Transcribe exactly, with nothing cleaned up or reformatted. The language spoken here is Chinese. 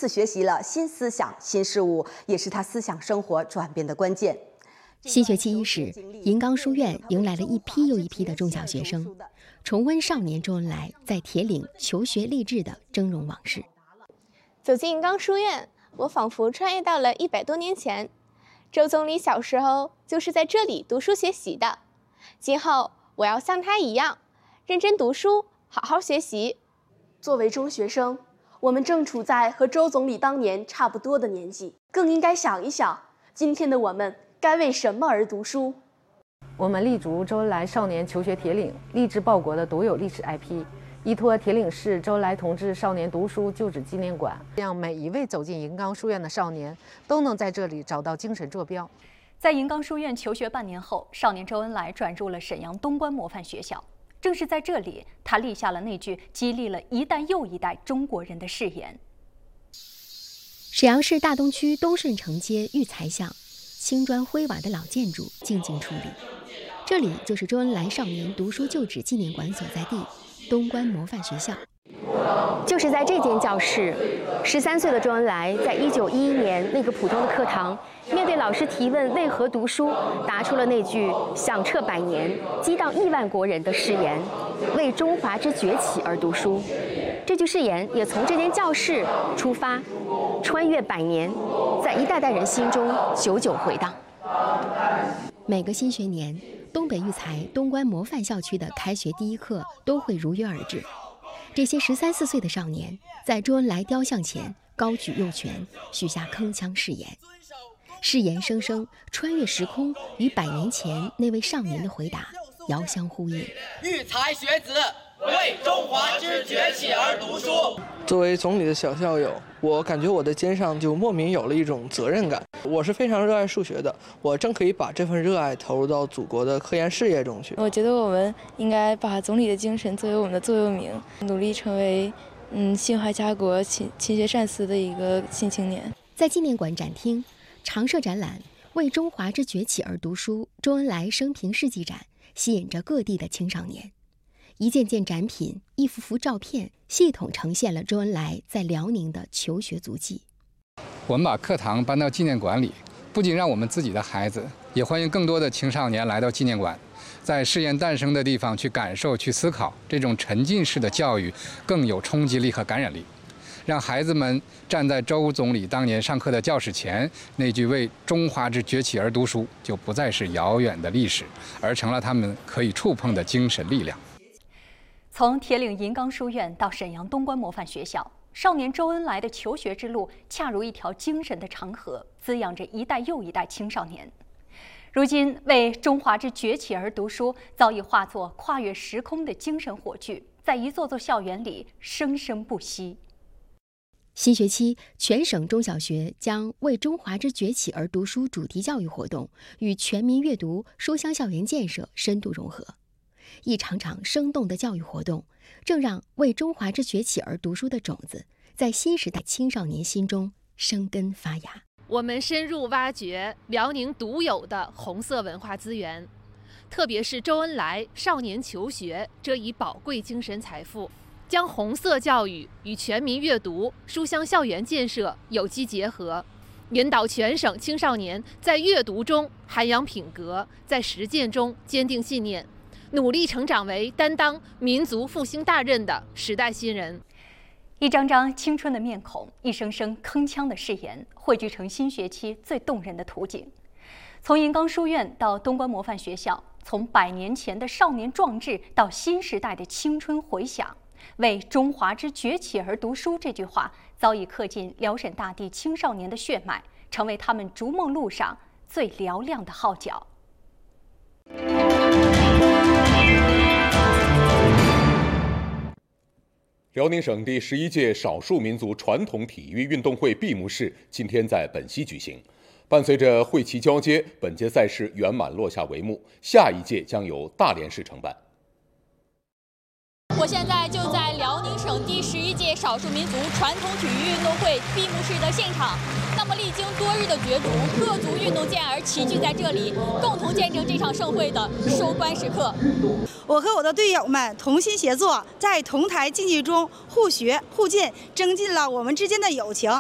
次学习了新思想、新事物，也是他思想生活转变的关键。 新学期伊始，银冈书院迎来了一批又一批的中小学生，重温少年周恩来在铁岭求学励志的峥嵘往事。 走进银冈书院，我仿佛穿越到了一百多年前。周总理小时候就是在这里读书学习的，今后我要像他一样，认真读书，好好学习。 作为中学生，我们正处在和周总理当年差不多的年纪，更应该想一想，今天的我们该为什么而读书？ 我们立足周恩来少年求学铁岭，立志报国的独有历史 I P， 依托铁岭市周恩来同志少年读书旧址纪念馆，让每一位走进银冈书院的少年都能在这里找到精神坐标。 在银冈书院求学半年后，少年周恩来转入了沈阳东关模范学校。正是在这里，他立下了那句激励了一代又一代中国人的誓言。 沈阳市大东区东顺城街育才巷，青砖灰瓦的老建筑静静矗立，这里就是周恩来少年读书旧址纪念馆所在地东关模范学校。 就是在这间教室，十三岁的周恩来在一九一一年那个普通的课堂，面对老师提问为何读书，答出了那句响彻百年、激荡亿万国人的誓言：为中华之崛起而读书。这句誓言也从这间教室出发，穿越百年，在一代代人心中久久回荡。 每个新学年，东北育才东关模范校区的开学第一课都会如约而至。这些十三四岁的少年，在周恩来雕像前高举右拳，许下铿锵誓言。誓言声声穿越时空，与百年前那位少年的回答遥相呼应。 育才学子，为中华之崛起而读书。 作为总理的小校友，我感觉我的肩上就莫名有了一种责任感。我是非常热爱数学的，我正可以把这份热爱投入到祖国的科研事业中去。 我觉得我们应该把总理的精神作为我们的座右铭，努力成为嗯心怀家国、勤勤学善思的一个新青年。 在纪念馆展厅，常设展览“为中华之崛起而读书”周恩来生平事迹展，吸引着各地的青少年。一件件展品，一幅幅照片，系统呈现了周恩来在辽宁的求学足迹。 我们把课堂搬到纪念馆里，不仅让我们自己的孩子，也欢迎更多的青少年来到纪念馆，在誓言诞生的地方去感受、去思考。这种沉浸式的教育更有冲击力和感染力，让孩子们站在周总理当年上课的教室前，那句为中华之崛起而读书就不再是遥远的历史，而成了他们可以触碰的精神力量。 从铁岭银冈书院到沈阳东关模范学校，少年周恩来的求学之路恰如一条精神的长河，滋养着一代又一代青少年。如今，为中华之崛起而读书早已化作跨越时空的精神火炬，在一座座校园里生生不息。 新学期，全省中小学将为中华之崛起而读书主题教育活动与全民阅读、书香校园建设深度融合。一场场生动的教育活动，正让为中华之崛起而读书的种子在新时代青少年心中生根发芽。 我们深入挖掘辽宁独有的红色文化资源，特别是周恩来少年求学这一宝贵精神财富，将红色教育与全民阅读、书香校园建设有机结合，引导全省青少年在阅读中涵养品格，在实践中坚定信念，努力成长为担当民族复兴大任的时代新人。 一张张青春的面孔，一声声铿锵的誓言，汇聚成新学期最动人的图景。从银冈书院到东关模范学校，从百年前的少年壮志到新时代的青春回响，为中华之崛起而读书这句话早已刻进辽沈大地青少年的血脉，成为他们逐梦路上最嘹亮的号角。 辽宁省第十一届少数民族传统体育运动会闭幕式今天在本溪举行。伴随着会旗交接，本届赛事圆满落下帷幕，下一届将由大连市承办。 我现在就在辽宁省第十一届少数民族传统体育运动会闭幕式的现场。那么，历经多日的角逐，各族运动健儿齐聚在这里，共同见证这场盛会的收官时刻。 我和我的队友们同心协作，在同台竞技中互学互进，增进了我们之间的友情。